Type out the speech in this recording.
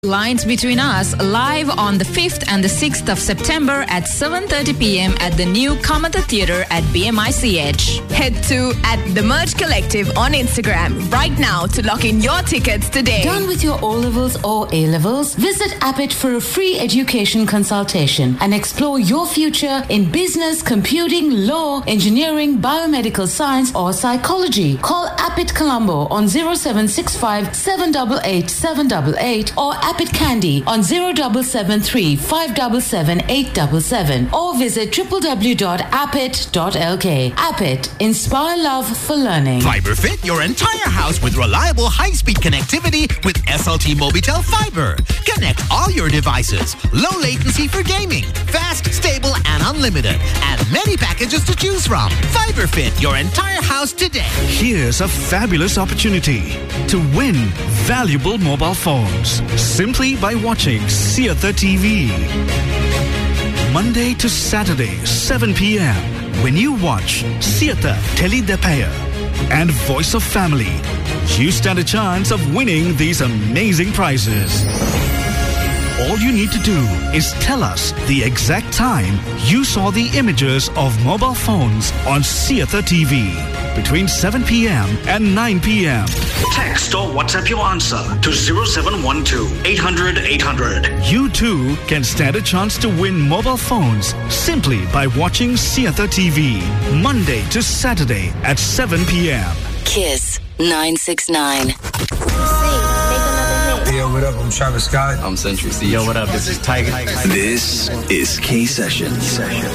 Lines Between Us live on the 5th and the 6th of September at 7:30 p.m. at the new Kamatha Theatre at BMICH. Head to @TheMerge Collective on Instagram right now to lock in your tickets today. Done with your O-levels or A-levels? Visit Appit for a free education consultation and explore your future in business, computing, law, engineering, biomedical science or psychology. Call Appit Colombo on 0765 788 788 or Appit Candy on 0773 577 877 or visit www.appit.lk. Appit, inspire love for learning. FiberFit your entire house with reliable high-speed connectivity with SLT Mobitel Fiber. Connect all your devices. Low latency for gaming. Fast, stable, and unlimited. And many packages to choose from. FiberFit your entire house today. Here's a fabulous opportunity to win valuable mobile phones simply by watching Seatha TV. Monday to Saturday, 7 p.m. When you watch Seatha Telidepaya and Voice of Family, you stand a chance of winning these amazing prizes. All you need to do is tell us the exact time you saw the images of mobile phones on Seatha TV between 7 p.m. and 9 p.m. Text or WhatsApp your answer to 0712 800 800. You too can stand a chance to win mobile phones simply by watching Seatha TV Monday to Saturday at 7 p.m. Kiss 969. Yo, what up? I'm Travis Scott. I'm Century C. Yo, what up? This is Tiger. This is K Sessions.